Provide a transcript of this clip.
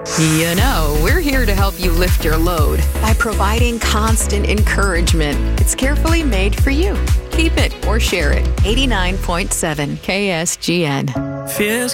You know, we're here to help you lift your load by providing constant encouragement. It's carefully made for you. Keep it or share it. 89.7 KSGN. Fears